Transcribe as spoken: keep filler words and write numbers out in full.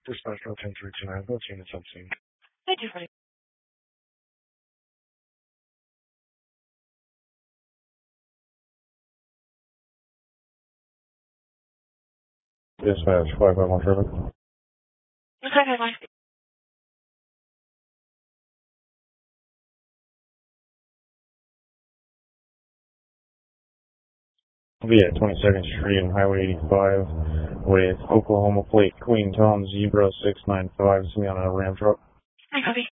Dispatch row ten three two nine, thirteen is something. Thank you for Dispatch five five one traffic. Okay, bye. I'll be at twenty-second Street and Highway eighty-five with Oklahoma Plate Queen Tom Zebra six nine five. It's me on a Ram truck. Hi, copy.